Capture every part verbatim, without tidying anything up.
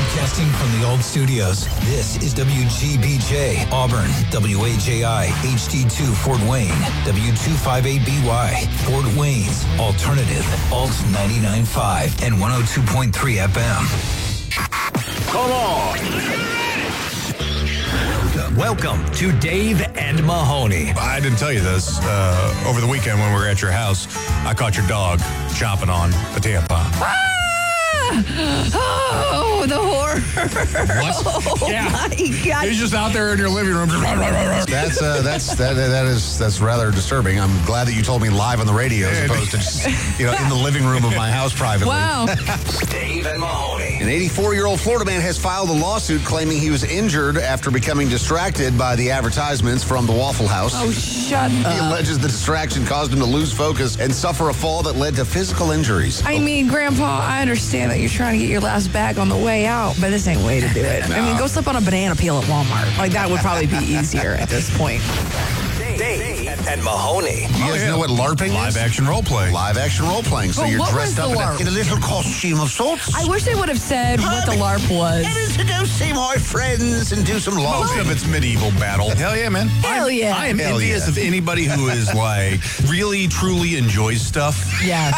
Broadcasting from the old studios, this is W G B J, Auburn, W A J I, H D two, Fort Wayne, W two fifty-eight B Y, Fort Wayne's Alternative, Alt ninety-nine point five and one oh two point three F M. Come on! Welcome to Dave and Mahoney. I didn't tell you this. Uh, over the weekend when we were at your house, I caught your dog chomping on a tampon. Oh, the horror. What? Oh, Yeah. my God. He's just out there in your living room. That's uh, that's that, that is that's rather disturbing. I'm glad that you told me live on the radio as opposed to just, you know, in the living room of my house privately. Wow. Dave and Mahoney. An eighty-four-year-old Florida man has filed a lawsuit claiming he was injured after becoming distracted by the advertisements from the Waffle House. Oh, shut He up. alleges the distraction caused him to lose focus and suffer a fall that led to physical injuries. I mean, Grandpa, I understand that you're trying to get your last bag on the way out, but this ain't the way to do it. I mean, go slip on a banana peel at Walmart. Like, that would probably be easier at this point. Dave and Mahoney. You guys know what LARPing Live is? action role playing. Live action role playing. So But you're what dressed was up the in a, LARP? in a little costume of sorts. I wish they would have said what the LARP was. Headed to go see my friends and do some Most LARPing. of it's medieval battle. Hell yeah, man. Hell I'm- yeah. I am Hell envious yeah. of anybody who is like really, truly enjoys stuff. Yeah.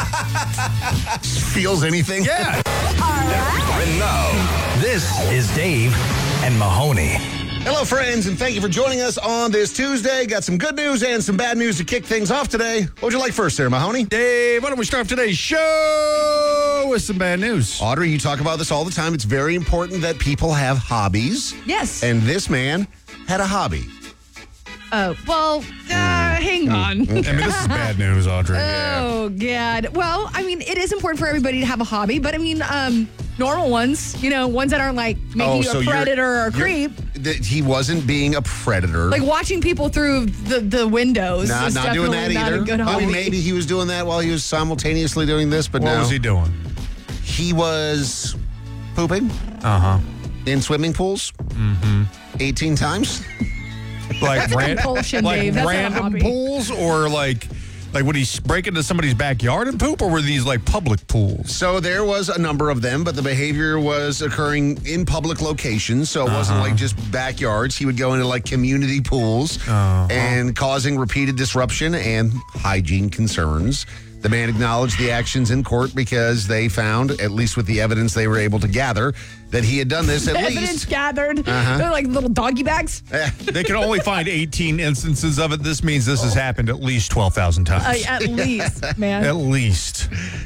Feels anything? Yeah. And now, this is Dave and Mahoney. Hello, friends, and thank you for joining us on this Tuesday. Got some good news and some bad news to kick things off today. What would you like first, Sarah Mahoney? Dave, why don't we start today's show with some bad news? Audrey, you talk about this all the time. It's very important that people have hobbies. Yes. And this man had a hobby. Oh, well, uh, hang on. I mean, this is bad news, Audrey. Yeah. Oh, God. Well, I mean, it is important for everybody to have a hobby, but I mean, um, normal ones, you know, ones that aren't like making you a predator or a creep. That he wasn't being a predator. Like watching people through the, the windows. Nah, is not doing that definitely not either. a good I hobby. mean, maybe he was doing that while he was simultaneously doing this, but What no. was he doing? He was pooping Uh huh. in swimming pools mm-hmm. eighteen times. Like, That's a ran- compulsion, like Dave. That's not a random hobby. pools, or like, like would he break into somebody's backyard and poop, or were these like public pools? So there was a number of them, but the behavior was occurring in public locations. So it wasn't like just backyards. He would go into like community pools and causing repeated disruption and hygiene concerns. The man acknowledged the actions in court because they found, at least with the evidence they were able to gather, that he had done this at Evidence least. gathered. Uh-huh. They're like little doggy bags. They can only find eighteen instances of it. This means this has happened at least twelve thousand times. Uh, at least, man. At least.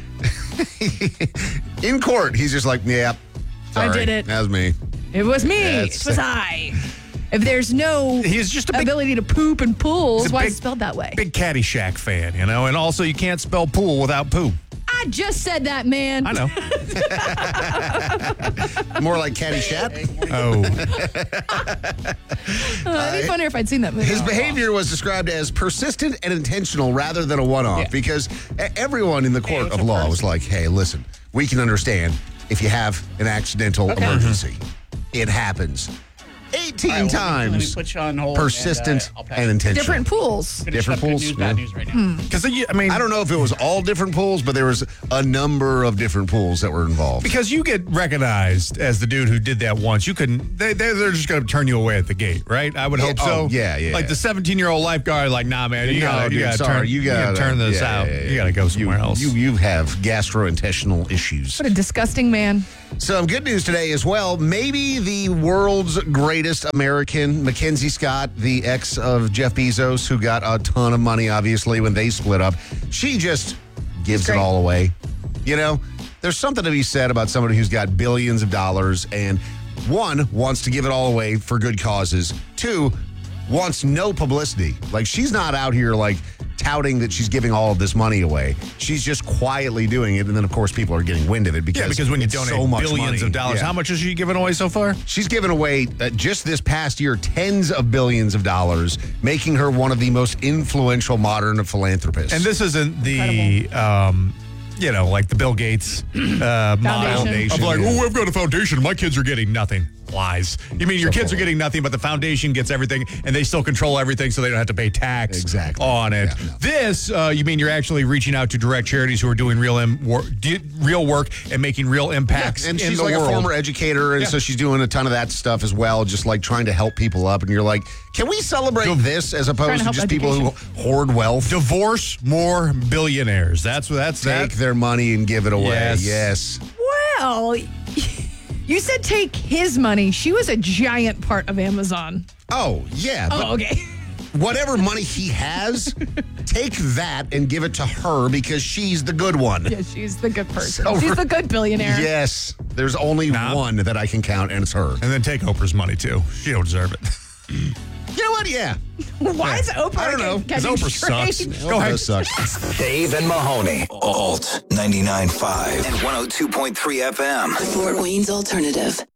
In court, he's just like, yeah, I sorry, did it. That was me. It was me. That's- It was I. If there's no He's just a big, ability to poop in pools, He's a why big- is it spelled that way? big Caddyshack fan, you know? And also, you can't spell pool without poo. I just said that, man. I know. More like Caddyshack. Oh. Uh, it'd be funnier if I'd seen that movie. His behavior was described as persistent and intentional rather than a one-off Yeah. because e- everyone in the court of law was like, hey, listen, we can understand if you have an accidental emergency. It happens. eighteen All right, well, let me- let me times put you on hold persistent and, uh, I'll pass and it. intentional. Different pools. Finish different up good pools, news, yeah. bad news right now. Because, I mean, I don't know if it was all different pools, but there was a number of different pools that were involved. because you get recognized as the dude who did that once. You couldn't, they, they, they're just going to turn you away at the gate, right? I would Yeah, hope so. oh, yeah, yeah. Like the seventeen-year-old lifeguard, like, nah, man, you No, got dude, to sorry, turn, you you gotta, gotta turn this yeah, out. yeah, yeah. You got to go somewhere you, else. You, you have gastrointestinal issues. What a disgusting man. Some good news today as well. Maybe the world's greatest American, Mackenzie Scott, the ex of Jeff Bezos, who got a ton of money, obviously, when they split up. She just gives it great. all away. You know, there's something to be said about somebody who's got billions of dollars and, one, wants to give it all away for good causes. Two, wants no publicity. Like, she's not out here, like, touting that she's giving all of this money away. She's just quietly doing it, and then, of course, people are getting wind of it because, yeah, because when you it's donate so much billions money. of dollars, Yeah. how much has she given away so far? She's given away, uh, just this past year, tens of billions of dollars, making her one of the most influential modern philanthropists. And this isn't the, um, you know, like the Bill Gates uh, model Foundation. of like, yeah. oh, I've got a foundation. My kids are getting nothing. lies. You mean your kids are getting nothing, but the foundation gets everything, and they still control everything, so they don't have to pay tax exactly. on it. Yeah, no. This, uh, you mean you're actually reaching out to direct charities who are doing real im- wor- real work and making real impacts yeah, and in she's the like world. a former educator, and yeah. so she's doing a ton of that stuff as well, just like trying to help people up. And you're like, can we celebrate Div- this as opposed to, to just education. people who hoard wealth? Divorce more billionaires. That's that's Take that. their money and give it away. Yes. yes. Well, you said take his money. She was a giant part of Amazon. Oh, yeah. Oh, okay. Whatever money he has, take that and give it to her because she's the good one. Yeah, she's the good person. So- she's the good billionaire. Yes. There's only Nah. one that I can count, and it's her. And then take Oprah's money, too. She don't deserve it. You know what? Yeah. Why is Oprah? I don't know, Can, 'cause can you Oprah straight? sucks. Go Go ahead. sucks. Dave and Mahoney. Alt ninety-nine point five and one oh two point three F M. Fort Wayne's Alternative.